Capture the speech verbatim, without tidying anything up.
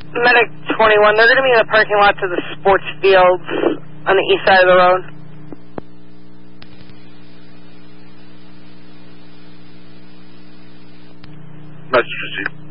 Medic twenty-one, they're going to be in the parking lot to the sports fields on the east side of the road. Massachusetts.